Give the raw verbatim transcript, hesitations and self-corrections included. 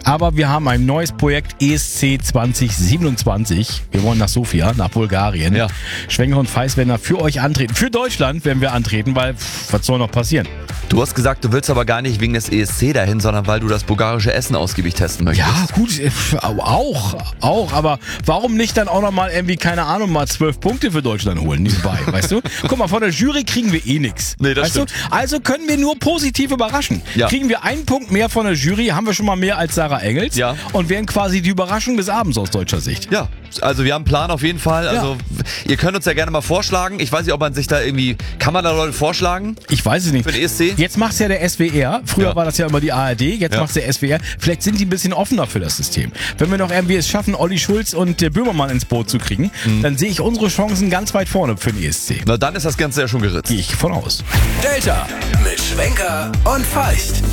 Aber wir haben ein neues Projekt, E S C zwanzig siebenundzwanzig. Wir wollen nach Sofia, nach Bulgarien. Ja. Schwenger und Feißwender für euch antreten. Für Deutschland werden wir antreten, weil pff, was soll noch passieren? Du hast gesagt, du willst aber gar nicht wegen des E S C dahin, sondern weil du das bulgarische Essen ausgiebig testen möchtest. Ja, gut, äh, auch, auch, aber warum nicht dann auch nochmal irgendwie, keine Ahnung, mal zwölf Punkte für Deutschland holen, nebenbei, weißt du? Guck mal, von der Jury kriegen wir eh nichts. Nee, das weißt stimmt. du? Also können wir nur positiv überraschen. Ja. Kriegen wir einen Punkt mehr von der Jury, haben wir schon mal mehr als Sarah Engels Ja. und wären quasi die Überraschung des Abends aus deutscher Sicht. Ja, also wir haben einen Plan auf jeden Fall. Ja. Also ihr könnt uns ja gerne mal vorschlagen. Ich weiß nicht, ob man sich da irgendwie, kann man da Leute vorschlagen Ich weiß es nicht. für den E S C? Jetzt macht's ja der S W R. Früher Ja. war das ja immer die A R D, jetzt Ja. macht's der S W R. Vielleicht sind die ein bisschen offener für das System. Wenn wir noch irgendwie es schaffen, Olli Schulz und der Böhmermann ins Boot zu kriegen, Mhm. dann sehe ich unsere Chancen ganz weit vorne für den E S C. Na dann ist das Ganze ja schon geritzt. Gehe ich von aus. Delta mit Schwenker und Feist.